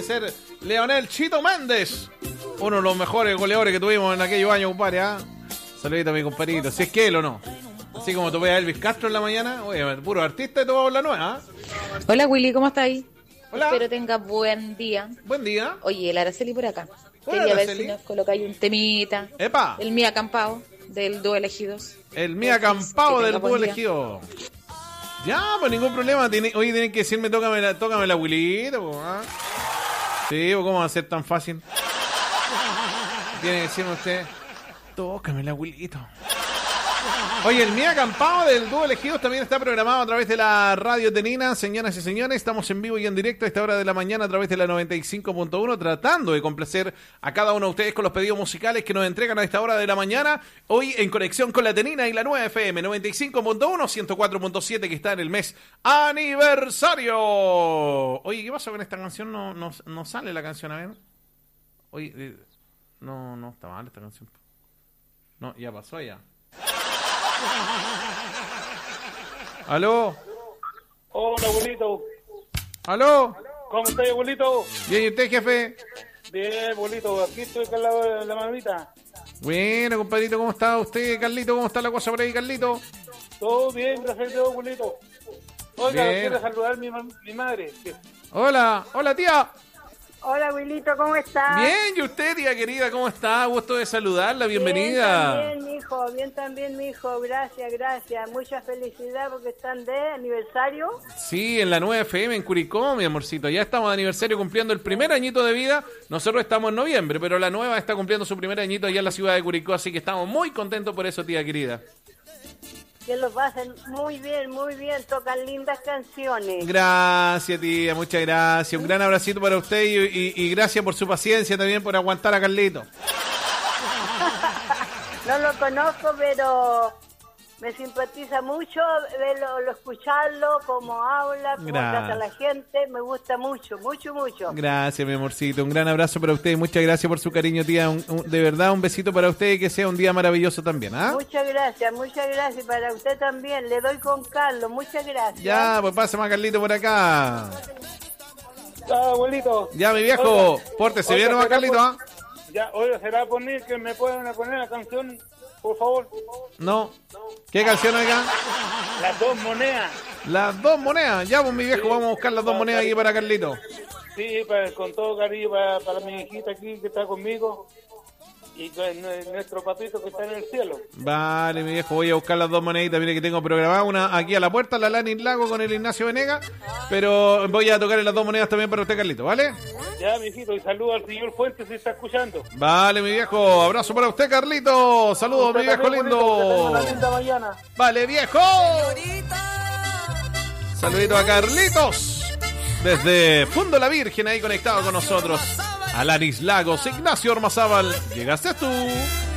debe ser Leonel Chito Méndez, uno de los mejores goleadores que tuvimos en aquellos años, compadre. Saludito a mi compadrito, si es que él o no. Así como topé a Elvis Castro en la mañana, oye, puro artista y todo la nueva. Hola Willy, ¿cómo estás ahí? Hola. Espero tengas buen día. Buen día. Oye, el Araceli por acá. Hola, Quería ver Araceli. si nos colocáis un temita. ¡Epa! El Mía Acampado, del Dúo Elegidos. El Mía Acampado Que del tenga Dúo buen día. Elegido. Ya, pues ningún problema. Hoy tienen que decirme, tócame la Wilito. Sí, ¿cómo va a ser tan fácil? Tiene que decirme usted, tócame la Wilito. Oye, el Mía Acampado del Dúo Elegidos también está programado a través de la Radio Tenina. Señoras y señores, estamos en vivo y en directo a esta hora de la mañana a través de la 95.1, tratando de complacer a cada uno de ustedes con los pedidos musicales que nos entregan a esta hora de la mañana. Hoy en conexión con la Tenina y la 9 FM 95.1, 104.7, que está en el mes aniversario. Oye, ¿qué pasa con esta canción? No sale la canción, a ver. Oye, no está mal esta canción. No, ya pasó ya. ¿Aló? Hola, abuelito. ¿Aló? ¿Cómo estás, abuelito? Bien, ¿y usted, jefe? Bien, abuelito. Aquí estoy con la mamita. Bueno, compadrito, ¿cómo está usted, Carlito? ¿Cómo está la cosa por ahí, Carlito? Todo bien, gracias a Dios, abuelito. Oiga, Bien. quiero saludar a mi madre. Hola, tía. Hola, abuelito, ¿cómo estás? Bien, ¿y usted, tía querida, cómo está? Gusto de saludarla, bienvenida. Bien también, mijo, gracias. Mucha felicidad porque están de aniversario. Sí, en la 9 FM en Curicó, mi amorcito. Ya estamos de aniversario cumpliendo el primer añito de vida. Nosotros estamos en noviembre, pero la nueva está cumpliendo su primer añito allá en la ciudad de Curicó, así que estamos muy contentos por eso, tía querida. Que lo pasen muy bien, tocan lindas canciones. Gracias, tía, muchas gracias. Un gran abracito para usted y gracias por su paciencia también, por aguantar a Carlito. No lo conozco, pero me simpatiza mucho verlo, escucharlo, cómo habla, cómo trata a la gente. Me gusta mucho. Gracias, mi amorcito. Un gran abrazo para usted y muchas gracias por su cariño, tía. De verdad, un besito para usted y que sea un día maravilloso también, ¿ah? Muchas gracias. Para usted también. Le doy con Carlos. Muchas gracias. Ya, pues pásame a Carlito por acá. Abuelito. Ya, mi viejo, pórtese bien, ¿no, Carlito? ¿Ah? Ya, oiga, ¿será poner que me puedan poner la canción, por favor? No. ¿Qué canción, oiga? Las dos monedas. Las dos monedas. Ya, pues, mi viejo, Sí. vamos a buscar las dos monedas aquí para Carlito. Sí, con todo cariño para mi hijita aquí que está conmigo y con nuestro papito que está en el cielo. Vale, mi viejo, voy a buscar las dos moneditas. Mire que tengo programada una aquí a la puerta, la Lanis Lago con el Ignacio Venegas. Pero voy a tocar las dos monedas también para usted, Carlito, ¿vale? Ya, mijito, y saludo al señor Fuentes si está escuchando. Vale, mi viejo, abrazo para usted, Carlito. Saludos, mi viejo también, bonito, que tenga lindo. una linda mañana. Vale, viejo. Saludito a Carlitos. Desde Fundo La Virgen, ahí conectado con nosotros. Alanis Lagos, Ignacio Ormazábal. Llegaste tú.